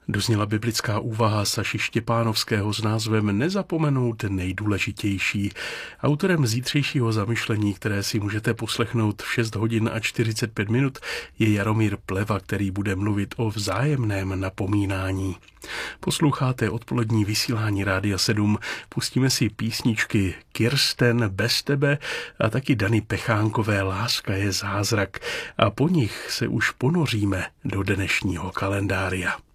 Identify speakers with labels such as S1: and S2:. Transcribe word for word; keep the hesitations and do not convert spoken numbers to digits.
S1: Dozněla biblická úvaha Saši Štěpánovského s názvem Nezapomenout nejdůležitější. Autorem zítřejšího zamyšlení, které si můžete poslechnout v šest hodin a čtyřicet pět minut, je Jaromír Pleva, který bude mluvit o vzájemném napomínání. Posloucháte odpolední vysílání Rádia sedm, pustíme si písničky Kirsten Bez tebe a taky Dany Pechánkové Láska je zázrak a po nich se už ponoříme do dnešního kalendária.